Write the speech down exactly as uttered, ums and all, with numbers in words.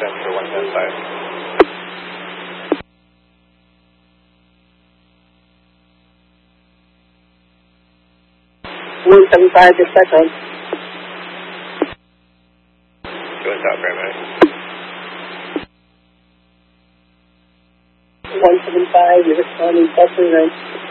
for one seven five. one seven five, dispatch on. Go and stop, paramedic. one seven five, you're responding, bus event.